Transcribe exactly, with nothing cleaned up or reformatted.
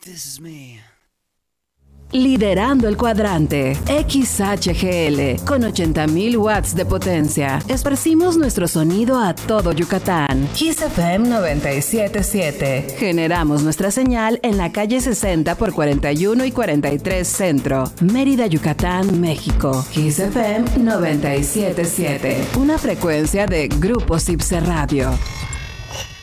Liderando el cuadrante, X H G L, con ochenta mil watts de potencia. Esparcimos nuestro sonido a todo Yucatán. Kiss F M noventa y siete punto siete. Generamos nuestra señal en la calle sesenta por cuarenta y uno y cuarenta y tres Centro, Mérida, Yucatán, México. Kiss F M noventa y siete punto siete. Una frecuencia de Grupo Cipse Radio.